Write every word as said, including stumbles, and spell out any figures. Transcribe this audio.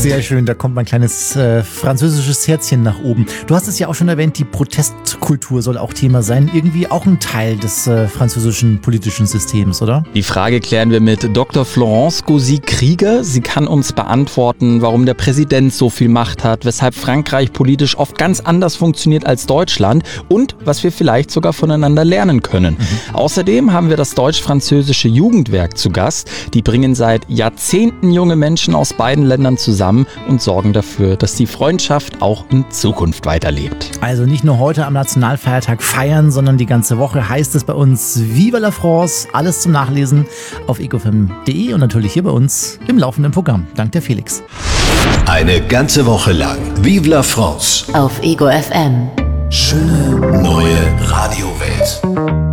Sehr schön, da kommt mein kleines äh, französisches Herzchen nach oben. Du hast es ja auch schon erwähnt, die Protestkultur soll auch Thema sein. Irgendwie auch ein Teil des äh, französischen politischen Systems, oder? Die Frage klären wir mit Doktor Florence Gauzy-Krieger. Sie kann uns beantworten, warum der Präsident so viel Macht hat, weshalb Frankreich politisch oft ganz anders funktioniert als Deutschland und was wir vielleicht sogar voneinander lernen können. Mhm. Außerdem haben wir das deutsch-französische Jugendwerk zu Gast. Die bringen seit Jahrzehnten junge Menschen aus beiden Ländern zusammen und sorgen dafür, dass die Freundschaft auch in Zukunft weiterlebt. Also nicht nur heute am Nationalfeiertag feiern, sondern die ganze Woche heißt es bei uns Vive la France. Alles zum Nachlesen auf egofm punkt de und natürlich hier bei uns im laufenden Programm. Dank der Felix. Eine ganze Woche lang Vive la France auf Ego F M. Schöne neue Radiowelt.